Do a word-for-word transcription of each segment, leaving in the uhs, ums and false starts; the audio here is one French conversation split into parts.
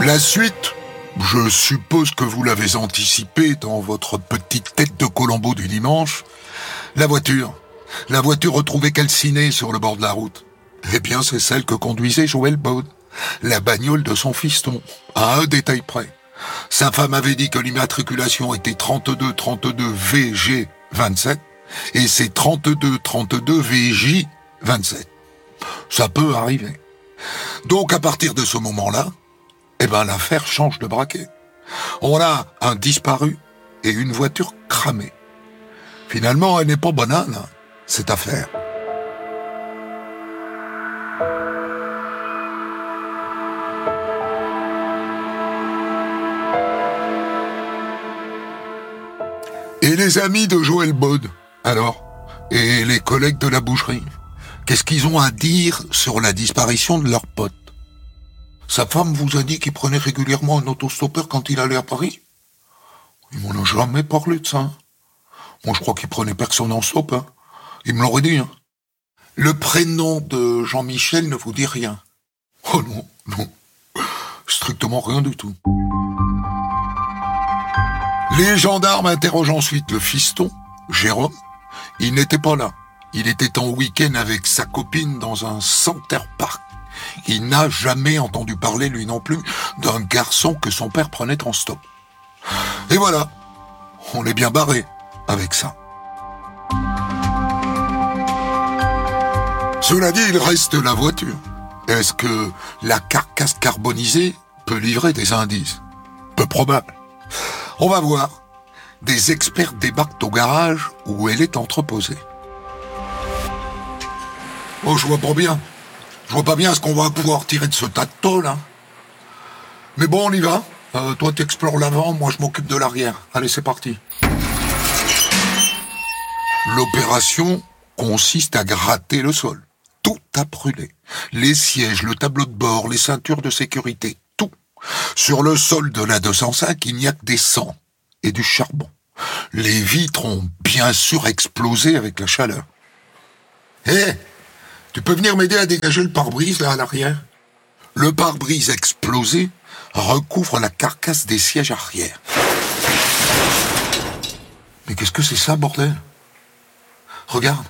La suite, je suppose que vous l'avez anticipé dans votre petite tête de Colombo du dimanche. La voiture. La voiture retrouvée calcinée sur le bord de la route. Eh bien, c'est celle que conduisait Joël Bode. La bagnole de son fiston. À un détail près. Sa femme avait dit que l'immatriculation était trente-deux trente-deux V G vingt-sept et c'est trente-deux trente-deux V J vingt-sept. Ça peut arriver. Donc, à partir de ce moment-là, eh ben, l'affaire change de braquet. On a un disparu et une voiture cramée. Finalement, elle n'est pas banale, hein, cette affaire. Et les amis de Joël Bode, alors? Et les collègues de la boucherie? Qu'est-ce qu'ils ont à dire sur la disparition de leur pote? Sa femme vous a dit qu'il prenait régulièrement un autostoppeur quand il allait à Paris? Il m'en a jamais parlé de ça. Hein. Moi, je crois qu'il prenait personne en stop. Hein. Il me l'aurait dit. Hein. Le prénom de Jean-Michel ne vous dit rien? Oh non, non. Strictement rien du tout. Les gendarmes interrogent ensuite le fiston, Jérôme. Il n'était pas là. Il était en week-end avec sa copine dans un Center Park. Il n'a jamais entendu parler, lui non plus, d'un garçon que son père prenait en stop. Et voilà, on est bien barré avec ça. Cela dit, il reste la voiture. Est-ce que la carcasse carbonisée peut livrer des indices? Peu probable. On va voir. Des experts débarquent au garage où elle est entreposée. Oh, je vois pas bien. Je vois pas bien ce qu'on va pouvoir tirer de ce tas de tôle, hein. Mais bon, on y va. Euh, toi, t'explores l'avant, moi, je m'occupe de l'arrière. Allez, c'est parti. L'opération consiste à gratter le sol. Tout a brûlé. Les sièges, le tableau de bord, les ceintures de sécurité, tout. Sur le sol de la deux cent cinq, il n'y a que des cendres et du charbon. Les vitres ont bien sûr explosé avec la chaleur. Hé, hey, tu peux venir m'aider à dégager le pare-brise là à l'arrière? Le pare-brise explosé recouvre la carcasse des sièges arrière. Mais qu'est-ce que c'est ça, bordel? Regarde.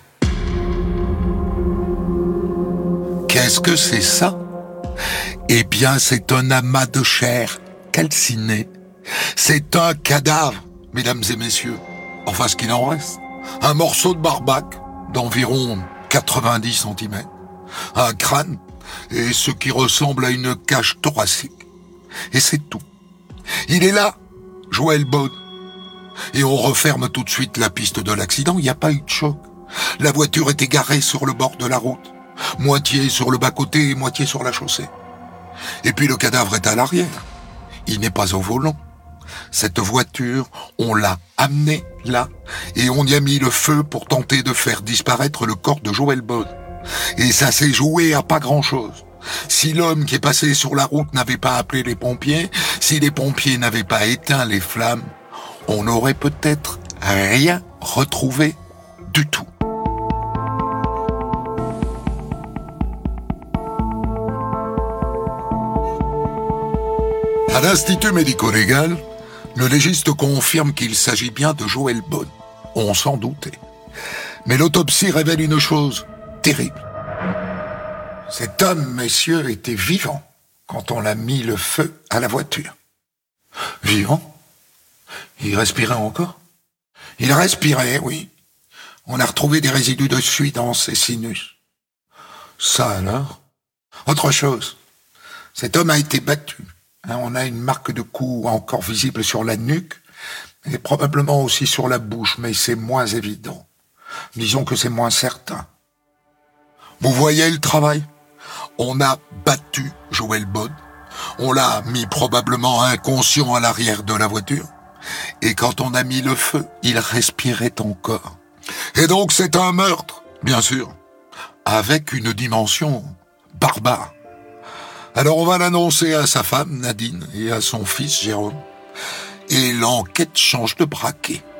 Qu'est-ce que c'est ça? Eh bien, c'est un amas de chair calcinée. C'est un cadavre, mesdames et messieurs. Enfin, ce qu'il en reste. Un morceau de barbaque d'environ quatre-vingt-dix centimètres. Un crâne et ce qui ressemble à une cage thoracique. Et c'est tout. Il est là, Joël Bode. Et on referme tout de suite la piste de l'accident. Il n'y a pas eu de choc. La voiture était garée sur le bord de la route. Moitié sur le bas-côté et moitié sur la chaussée. Et puis le cadavre est à l'arrière. Il n'est pas au volant. Cette voiture, on l'a amenée là et on y a mis le feu pour tenter de faire disparaître le corps de Joël Bode. Et ça s'est joué à pas grand-chose. Si l'homme qui est passé sur la route n'avait pas appelé les pompiers, si les pompiers n'avaient pas éteint les flammes, on n'aurait peut-être rien retrouvé du tout. À l'Institut médico-légal, le légiste confirme qu'il s'agit bien de Joël Bode. On s'en doutait. Mais l'autopsie révèle une chose terrible. Cet homme, messieurs, était vivant quand on l'a mis le feu à la voiture. Vivant? Il respirait encore? Il respirait, oui. On a retrouvé des résidus de suie dans ses sinus. Ça alors? Autre chose. Cet homme a été battu. Hein, on a une marque de coup encore visible sur la nuque et probablement aussi sur la bouche, mais c'est moins évident. Disons que c'est moins certain. Vous voyez le travail? On a battu Joël Bode. On l'a mis probablement inconscient à l'arrière de la voiture. Et quand on a mis le feu, il respirait encore. Et donc c'est un meurtre, bien sûr, avec une dimension barbare. Alors on va l'annoncer à sa femme, Nadine, et à son fils, Jérôme. Et l'enquête change de braquet.